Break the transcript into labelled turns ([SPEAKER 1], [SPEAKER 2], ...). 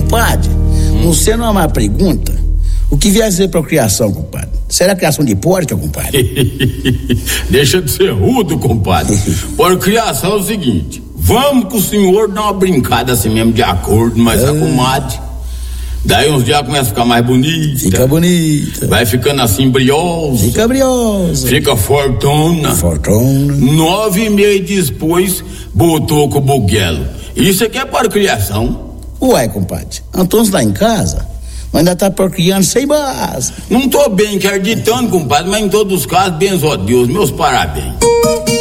[SPEAKER 1] Compadre, você não é uma pergunta. O que vier a ser procriação, compadre? Será criação de porca, compadre?
[SPEAKER 2] Deixa de ser rudo, compadre. Procriação é o seguinte: vamos com o senhor dar uma brincada assim mesmo, de acordo, mas a comadre. Daí uns dias começa a ficar mais bonita.
[SPEAKER 1] Fica bonita.
[SPEAKER 2] Vai ficando assim briosa.
[SPEAKER 1] Fica briosa.
[SPEAKER 2] Fica fortuna. 9 meses depois, botou com o buguelo. Isso aqui é procriação.
[SPEAKER 1] Ué, compadre, Antônio tá em casa, mas ainda tá procriando sem base.
[SPEAKER 2] Não tô bem acreditando, compadre, mas em todos os casos, benzo a Deus, meus parabéns.